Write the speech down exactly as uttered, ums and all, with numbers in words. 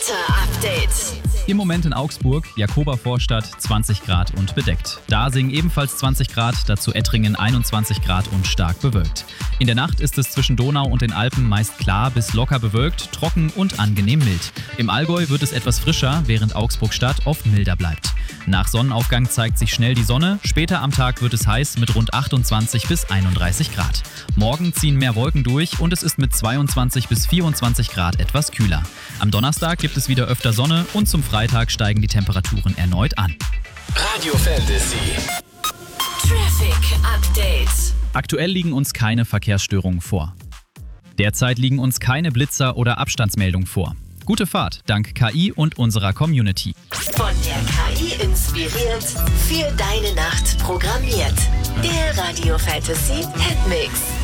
Wetter-Update. Im Moment in Augsburg, Jakoba-Vorstadt, zwanzig Grad und bedeckt. Dasing ebenfalls zwanzig Grad, dazu Ettringen einundzwanzig Grad und stark bewölkt. In der Nacht ist es zwischen Donau und den Alpen meist klar bis locker bewölkt, trocken und angenehm mild. Im Allgäu wird es etwas frischer, während Augsburg-Stadt oft milder bleibt. Nach Sonnenaufgang zeigt sich schnell die Sonne, später am Tag wird es heiß mit rund achtundzwanzig bis einunddreißig Grad. Morgen ziehen mehr Wolken durch und es ist mit zweiundzwanzig bis vierundzwanzig Grad etwas kühler. Am Donnerstag gibt es wieder öfter Sonne und zum Freitag steigen die Temperaturen erneut an. Radio Fantasy. Traffic Update. Aktuell liegen uns keine Verkehrsstörungen vor. Derzeit liegen uns keine Blitzer oder Abstandsmeldungen vor. Gute Fahrt, dank K I und unserer Community. Von der K I inspiriert, für deine Nacht programmiert. Der Radio Fantasy Hitmix.